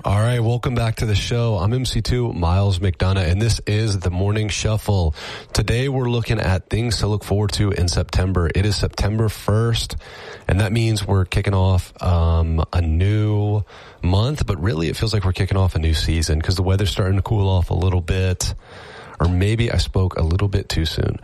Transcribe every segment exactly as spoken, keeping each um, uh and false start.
All right, welcome back to the show. I'm M C two, Miles McDonough, and this is the Morning Shuffle. Today we're looking at things to look forward to in September. It is September first, and that means we're kicking off um, a new month, but really it feels like we're kicking off a new season because the weather's starting to cool off a little bit, or maybe I spoke a little bit too soon.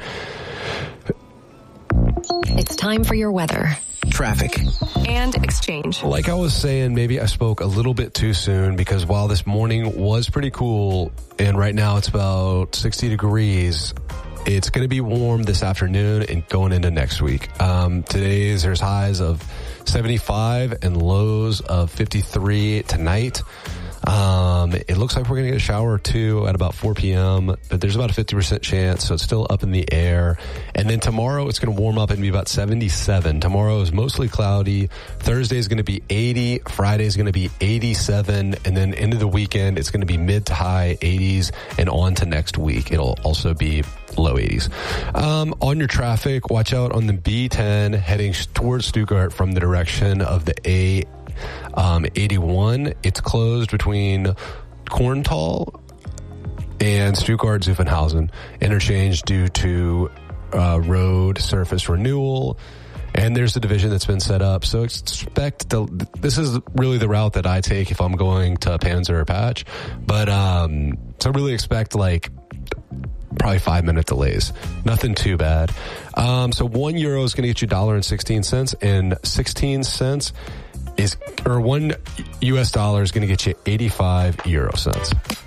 It's time for your weather, traffic, and exchange. Like I was saying, maybe I spoke a little bit too soon because while this morning was pretty cool and right now it's about sixty degrees, it's going to be warm this afternoon and going into next week. Um, today's there's highs of seventy-five and lows of fifty-three tonight. Um, it looks like we're going to get a shower or two at about four p.m., but there's about a fifty percent chance, so it's still up in the air. And then tomorrow it's going to warm up and be about seventy-seven. Tomorrow is mostly cloudy. Thursday is going to be eighty. Friday is going to be eighty-seven. And then into the weekend, it's going to be mid to high eighties. And on to next week, it'll also be low eighties. Um, on your traffic, watch out on the B ten heading towards Stuttgart from the direction of the A Um, eighty-one. It's closed between Korntal and Stuttgart-Zuffenhausen interchange due to uh, road surface renewal. And there's the division that's been set up. So expect the, this is really the route that I take if I'm going to Panzer or Patch. But um, so really expect like probably five minute delays. Nothing too bad. Um, so one euro is going to get you a dollar and sixteen cents, and sixteen cents is, or one U S dollar is going to get you eighty-five euro cents.